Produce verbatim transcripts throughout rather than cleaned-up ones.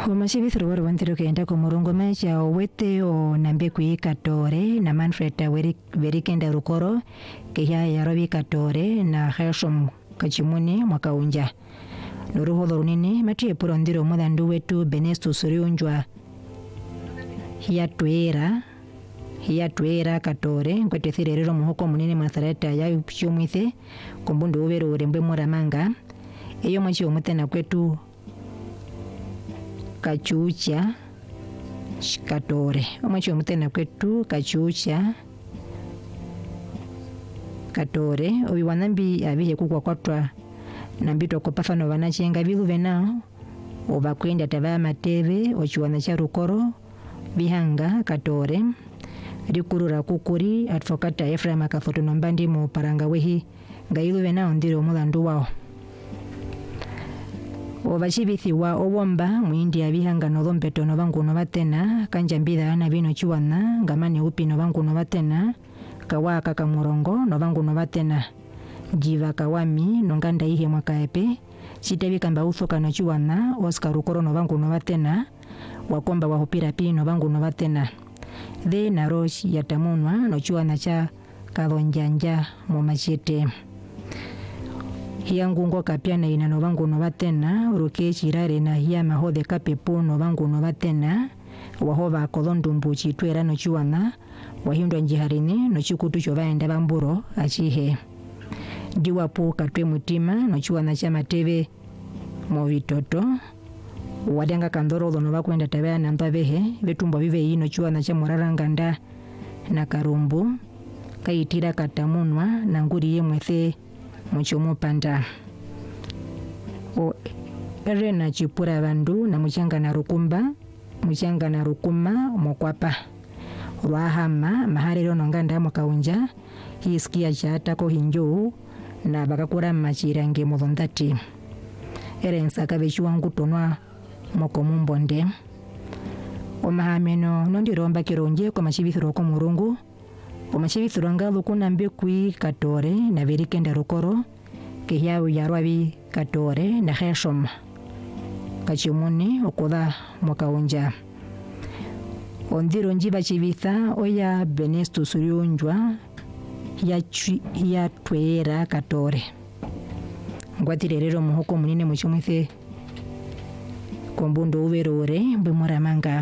Omashibithiro wari wantiro kenda komurungu mecha owete o nambe kui katore na Manfred Verikenda Rukoro kehya yarobi katore na Hershom Kachimuni mwakaunja nuruholo runini matu yepuro ndiro mudhandu wetu Benesto Suriunjwa hiya tuera hiya tuera katore nkwete thirerero muhoko munini mwathareta ya upshumwithe kumbundu uvero urembwe muramanga eyo mwachi omutena kwetu kachucha katore omwachi omutena kwetu kachucha katore obi wanambi abihe kukwa kwatwa nambito kopafano vanachenga biluve nao obakwenda tabaya mateve ochiwana cha Rukoro bihanga katore rikurura kukuri advocata Ephraim akafoto nombandi mu paranga wehi ngailuve nao ndiro mulandu wao obashibithiwa obomba mu India bihanga no lompeto no banguno batena kanjambida na bino chiwana ngamane upi no banguno batena kawaka kamurongo no banguno batena jiva kawami nonganda ihe mwakaepe chitebi kamba uthoka no chiwana Oscar Rukoro no banguno batena wakomba wahupira pi no banguno batena de na rosh yatamunwa no chiwana cha kalonjanja mu machete hiya ngungo kapiana ina no banguno batena uruke chirare na hiya mahode kapepo no banguno batena wahova kolondumbu chitwera no chiwana wahindwa njiharini no chikutu cho baenda bamburo achihe diwapo katwe mutima no chiwana cha mateve mo vitoto wadanga kandoro no bakwenda tabaya namba behe betumbo bibe ino chiwana cha muraranganda na karumbu kaitira katamunwa na nguri yemwethe muchomo panda o erena chipura bandu na muchanga na rukumba muchanga na rukuma mokwapa rwahama maharero nonganda mukaunja hiskia chata ko hinjo na bakakura machirange mudondati erensa kabechuwangu tonwa mokomumbonde omahameno nondiromba kironje kwa mashibithiro ko murungu omashibithiro ngalo kunambe kui katore na Verikenda Rukoro kehya yarwabi katore na Hershom Kachimuni okoda mwakaunja ondiro njiba chibitha oya Benesto Suriunjwa ya chwi, ya twera katore ngwatirerero muhoko munine muchumwithe kombundo uberore mbwe muramanga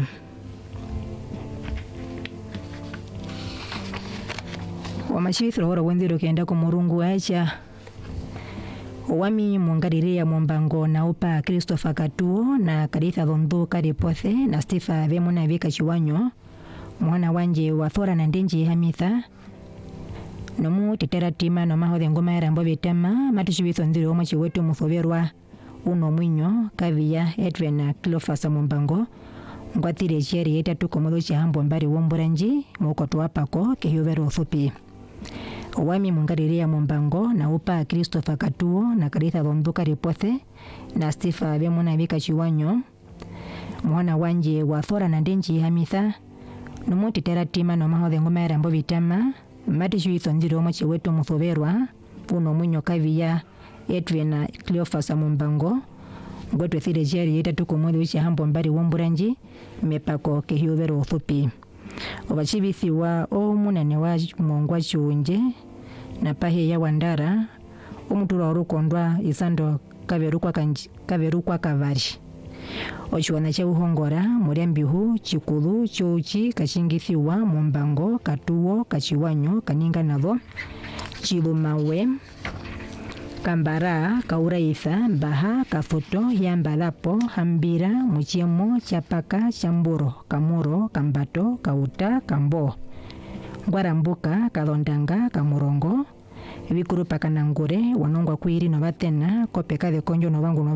wamashibithiro horo wendiro kenda ko murungu acha owami mungarire ya mombango na upa Christopher Katuo na Karitha Dhondo Karipothe na Stephen Bemuna Vika Chiwanyo mwana wanje wathora na ndenji hamitha nomu tetera tima no mahode ngoma era mbo betama matishibitho ndiro omwachi wetu muthoberwa uno mwinyo kavia Edwin na Cleophas mombango ngwatire cheri etatu komodo cha hambo mbari womboranji mokoto wapako kehubero thupi owami mungarire ya mombango na upa Christopher Katuo na Karitha Dhondo Karipothe na Stephen Bemuna Vika Chiwanyo mwana wanje wathora na ndenji hamitha nomu tetera tima no mahode ngoma era mbo betama matishibitho ndiro omwachi wetu muthoberwa uno mwinyo kavia Edwin na Cleophas mombango ngwetwe thire jeri etatu komodo cha hambo mbari womburanji mepako kehubero thupi obachibithiwa omunene wa mongwa chunje na pahe ya Wandara omutura orukondwa isando kaberukwa kanji kaberukwa kavari ochiwana cha uhongora muriambihu chikulu chochi kachingithiwa mombango Katuo Kachiwanyo kaninga nabo chilumawe Kambara kauraitha baha kafoto yambalapo hambira muchiemo chapaka chamburo kamuro kambato kauta kambo ngwarambuka kalondanga kamurongo vikuru pakanangure wanongwa kuiri no batena kopeka de konjo no bangu no